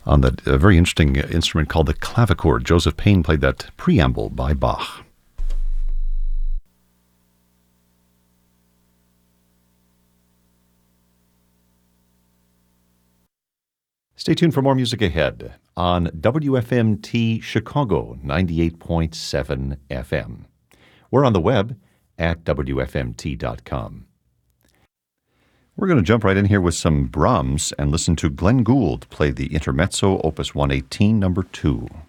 on that very interesting instrument called the clavichord. Joseph Payne played that preamble by Bach. Stay tuned for more music ahead on WFMT Chicago 98.7 FM. We're on the web at WFMT.com. We're going to jump right in here with some Brahms and listen to Glenn Gould play the Intermezzo, Opus 118, number 2.